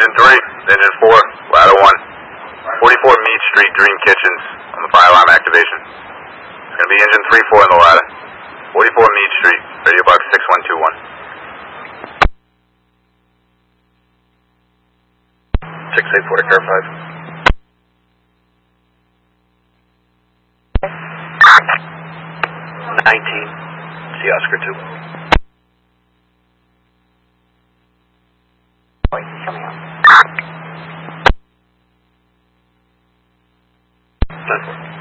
Engine 3, Engine 4, ladder 1. 44 Mead Street, Dream Kitchens, on the fire alarm activation. It's going to be Engine 3-4 on the ladder. 44 Mead Street, radio box 6121. 684 to car 5. 19, see Oscar 2. Coming up. 10-4.